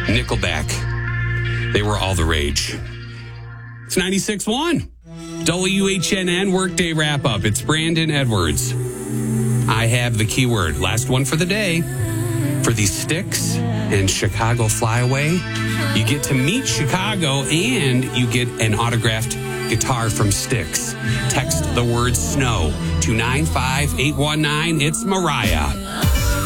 Nickelback. They were all the rage. It's 96.1. WHNN Workday Wrap-Up. It's Brandon Edwards. I have the keyword. Last one for the day. For the Styx and Chicago Flyaway, you get to meet Chicago and you get an autographed guitar from Styx. Text the word snow to 95819. It's Mariah.